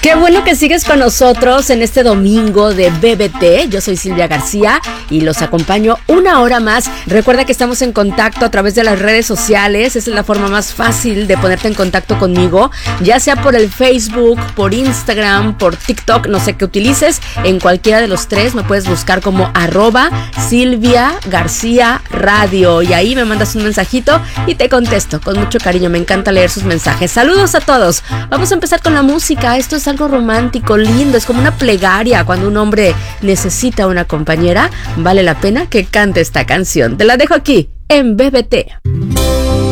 Qué bueno que sigues con nosotros en este domingo de BBT. Yo soy Silvia García y los acompaño una hora más. Recuerda que estamos en contacto a través de las redes sociales. Esa es la forma más fácil de ponerte en contacto conmigo, ya sea por el Facebook, por Instagram, por TikTok, no sé qué utilices. En cualquiera de los tres me puedes buscar como @Silvia García Radio y ahí me mandas un mensajito y te contesto con mucho cariño. Me encanta leer sus mensajes. Saludos a todos. Vamos a empezar con la música. Esto es algo romántico, lindo, es como una plegaria cuando un hombre necesita una compañera. Vale la pena que cante esta canción. Te la dejo aquí en BBT.